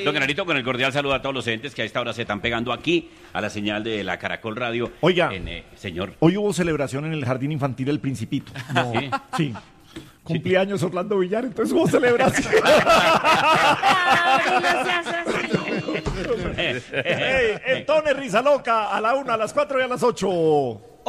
Don Granito, con el cordial saludo a todos los entes que a esta hora se están pegando aquí a la señal de la Caracol Radio. Oiga, señor. Hoy hubo celebración en el Jardín Infantil El Principito. No, sí. Cumpleaños Orlando Villar, entonces hubo celebración. Entones Risa Loca a la 1, a las 4 y a las 8.